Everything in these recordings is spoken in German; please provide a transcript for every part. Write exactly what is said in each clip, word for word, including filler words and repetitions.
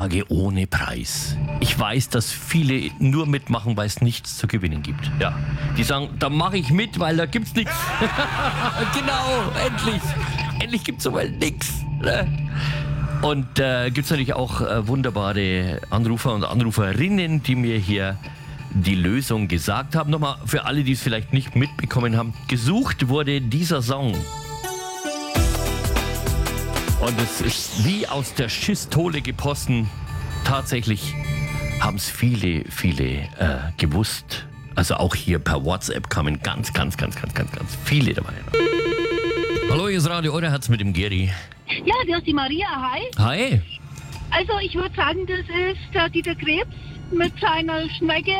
Frage ohne Preis. Ich weiß, dass viele nur mitmachen, weil es nichts zu gewinnen gibt. Ja, die sagen, da mache ich mit, weil da gibt's nichts. Genau, endlich. Endlich gibt's so mal nichts. Und äh, gibt's natürlich auch äh, wunderbare Anrufer und Anruferinnen, die mir hier die Lösung gesagt haben. Nochmal für alle, die es vielleicht nicht mitbekommen haben. Gesucht wurde dieser Song. Und es ist wie aus der Schistole gepossen. Tatsächlich haben es viele, viele äh, gewusst. Also auch hier per WhatsApp kamen ganz, ganz, ganz, ganz, ganz, ganz viele dabei. Hallo, hier ist Radio Euderherz mit dem Geri. Ja, das ist die Maria. Hi. Hi. Also ich würde sagen, das ist der Dieter Krebs mit seiner Schnecke.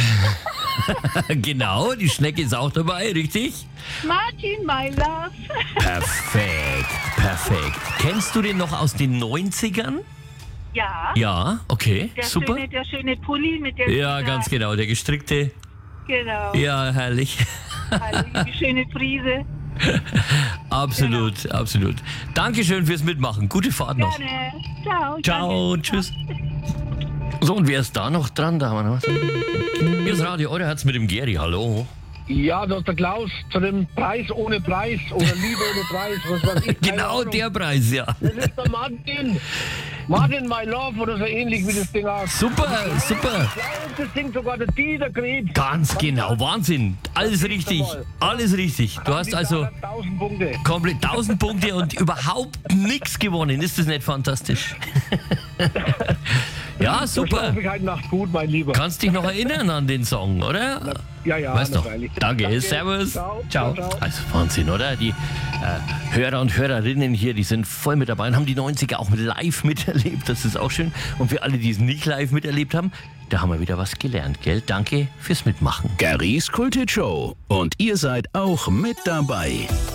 Genau, die Schnecke ist auch dabei, richtig? Martin, my love. Perfekt, perfekt. Kennst du den noch aus den neunzigern? Ja. Ja, okay, Der super. Schöne, der schöne Pulli mit der... Ja, ganz genau, der gestrickte. Genau. Ja, herrlich. Also, die schöne Frise. Absolut, genau. Absolut. Dankeschön fürs Mitmachen. Gute Fahrt noch. Gerne. Ciao. Ciao, danke. tschüss. So, und wer ist da noch dran? Da haben wir noch was. Hier ist Radio Euderherz mit dem Geri, hallo. Ja, das ist der Klaus zu dem Preis ohne Preis oder Liebe ohne Preis, was weiß ich. Genau der Preis, ja. Das ist der Martin. Martin, my love oder so ähnlich wie das Ding heißt. Super, super. Das singt sogar der Dieter Krebs. Ganz genau, Wahnsinn. Alles richtig, alles richtig. Du hast also tausend Punkte. komplett tausend Punkte und überhaupt nichts gewonnen. Ist das nicht fantastisch? Ja, super. Das ich halt Nacht gut, mein Lieber. Kannst dich noch erinnern an den Song, oder? Ja, ja, weißt du. Danke. Danke, servus. Ciao. Ciao. Ciao, ciao. Also Wahnsinn, oder? Die äh, Hörer und Hörerinnen hier, die sind voll mit dabei und haben die neunziger auch live miterlebt. Das ist auch schön. Und für alle, die es nicht live miterlebt haben, da haben wir wieder was gelernt, gell? Danke fürs Mitmachen. Geris Kulthit Show. Und ihr seid auch mit dabei.